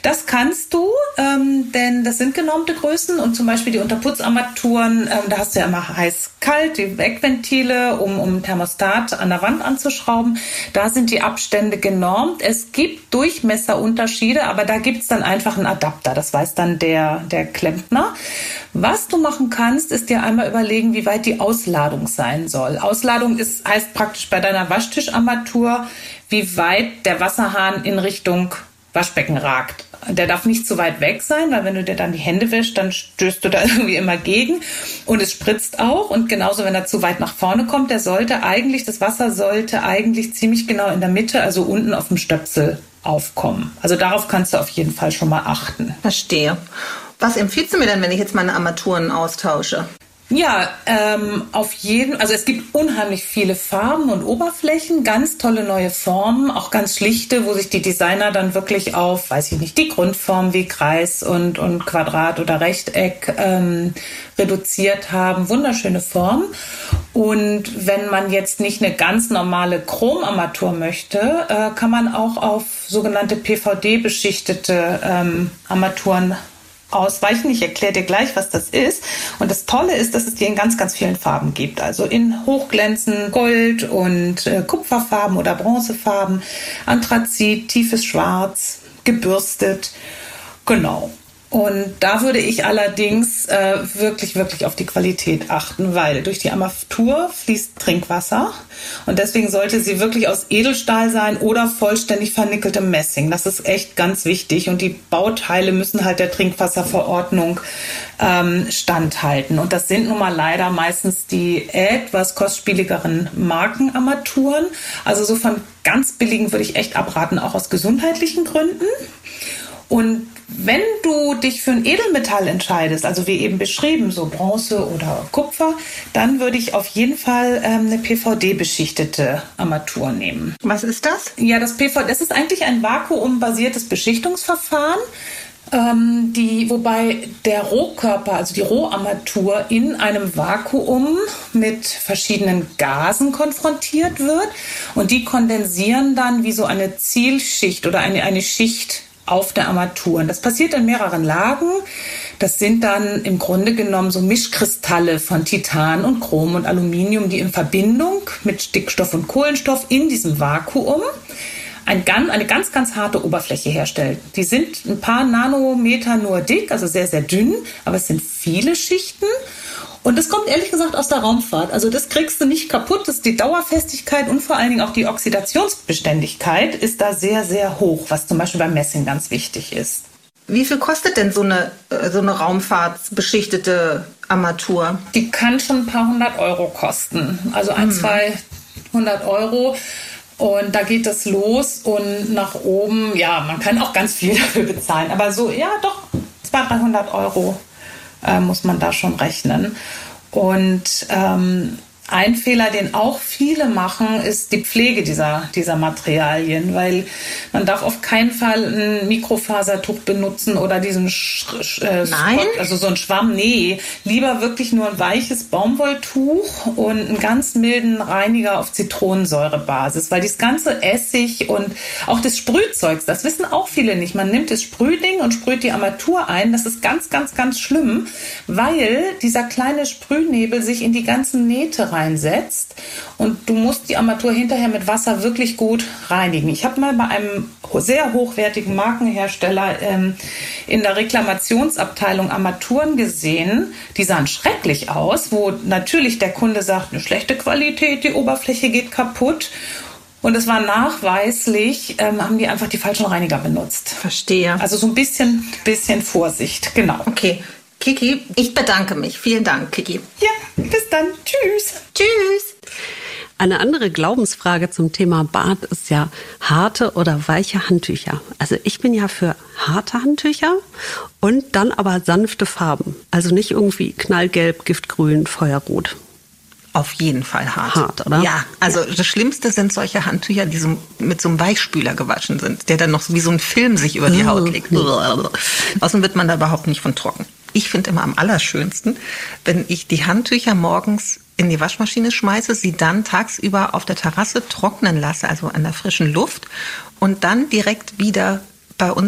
Das kannst du, denn das sind genormte Größen und zum Beispiel die Unterputzarmaturen, da hast du ja immer heiß-kalt, die Eckventile, um Thermostat an der Wand anzuschrauben. Da sind die Abstände genormt. Es gibt Durchmesserunterschiede, aber da gibt es dann einfach einen Adapter. Das weiß dann der Klempner. Was du machen kannst, ist dir einmal überlegen, wie weit die Ausladung sein soll. Ausladung heißt praktisch bei deiner Waschtischarmatur, wie weit der Wasserhahn in Richtung Waschbecken ragt. Der darf nicht zu weit weg sein, weil wenn du dir dann die Hände wäschst, dann stößt du da irgendwie immer gegen. Und es spritzt auch. Und genauso, wenn er zu weit nach vorne kommt, das Wasser sollte eigentlich ziemlich genau in der Mitte, also unten auf dem Stöpsel aufkommen. Also darauf kannst du auf jeden Fall schon mal achten. Verstehe. Was empfiehlst du mir denn, wenn ich jetzt meine Armaturen austausche? Ja, also es gibt unheimlich viele Farben und Oberflächen, ganz tolle neue Formen, auch ganz schlichte, wo sich die Designer dann wirklich auf, weiß ich nicht, die Grundform wie Kreis und Quadrat oder Rechteck reduziert haben. Wunderschöne Formen. Und wenn man jetzt nicht eine ganz normale Chromarmatur möchte, kann man auch auf sogenannte PVD-beschichtete Armaturen ausweichen. Ich erkläre dir gleich, was das ist. Und das Tolle ist, dass es die in ganz, ganz vielen Farben gibt. Also in Hochglänzen, Gold und Kupferfarben oder Bronzefarben, Anthrazit, tiefes Schwarz, gebürstet. Genau. Und da würde ich allerdings wirklich, wirklich auf die Qualität achten, weil durch die Armatur fließt Trinkwasser und deswegen sollte sie wirklich aus Edelstahl sein oder vollständig vernickeltem Messing. Das ist echt ganz wichtig und die Bauteile müssen halt der Trinkwasserverordnung standhalten. Und das sind nun mal leider meistens die etwas kostspieligeren Markenarmaturen. Also so von ganz billigen würde ich echt abraten, auch aus gesundheitlichen Gründen. Und wenn du dich für ein Edelmetall entscheidest, also wie eben beschrieben, so Bronze oder Kupfer, dann würde ich auf jeden Fall eine PVD-beschichtete Armatur nehmen. Was ist das? Ja, das ist eigentlich ein vakuumbasiertes Beschichtungsverfahren, wobei der Rohkörper, also die Roharmatur, in einem Vakuum mit verschiedenen Gasen konfrontiert wird und die kondensieren dann wie so eine Zielschicht oder eine Schicht auf der Armatur. Und das passiert in mehreren Lagen. Das sind dann im Grunde genommen so Mischkristalle von Titan und Chrom und Aluminium, die in Verbindung mit Stickstoff und Kohlenstoff in diesem Vakuum eine ganz, ganz harte Oberfläche herstellen. Die sind ein paar Nanometer nur dick, also sehr, sehr dünn, aber es sind viele Schichten. Und das kommt ehrlich gesagt aus der Raumfahrt. Also das kriegst du nicht kaputt. Das ist die Dauerfestigkeit und vor allen Dingen auch die Oxidationsbeständigkeit ist da sehr, sehr hoch, was zum Beispiel beim Messing ganz wichtig ist. Wie viel kostet denn so eine raumfahrtsbeschichtete Armatur? Die kann schon ein paar 100 Euro kosten. Also 200 Euro. Und da geht das los und nach oben, ja, man kann auch ganz viel dafür bezahlen. Aber so, ja doch, 200-300 Euro muss man da schon rechnen. Und ein Fehler, den auch viele machen, ist die Pflege dieser Materialien, weil man darf auf keinen Fall ein Mikrofasertuch benutzen oder diesen also so ein Schwamm. Nee, lieber wirklich nur ein weiches Baumwolltuch und einen ganz milden Reiniger auf Zitronensäurebasis, weil das ganze Essig und auch das Sprühzeugs, das wissen auch viele nicht. Man nimmt das Sprühding und sprüht die Armatur ein. Das ist ganz, ganz, ganz schlimm, weil dieser kleine Sprühnebel sich in die ganzen Nähte reinsetzt und du musst die Armatur hinterher mit Wasser wirklich gut reinigen. Ich habe mal bei einem sehr hochwertigen Markenhersteller in der Reklamationsabteilung Armaturen gesehen, die sahen schrecklich aus, wo natürlich der Kunde sagt, eine schlechte Qualität, die Oberfläche geht kaputt. Und es war nachweislich, haben die einfach die falschen Reiniger benutzt. Verstehe. Also so ein bisschen Vorsicht, genau. Okay. Kiki, ich bedanke mich. Vielen Dank, Kiki. Ja, bis dann. Tschüss. Tschüss. Eine andere Glaubensfrage zum Thema Bad ist ja harte oder weiche Handtücher. Also ich bin ja für harte Handtücher und dann aber sanfte Farben. Also nicht irgendwie knallgelb, giftgrün, feuerrot. Auf jeden Fall hart. Hart, oder? Ja, also das Schlimmste sind solche Handtücher, die so mit so einem Weichspüler gewaschen sind, der dann noch wie so ein Film sich über die Haut legt. Außerdem wird man da überhaupt nicht von trocken. Ich finde immer am allerschönsten, wenn ich die Handtücher morgens in die Waschmaschine schmeiße, sie dann tagsüber auf der Terrasse trocknen lasse, also an der frischen Luft und dann direkt wieder bei uns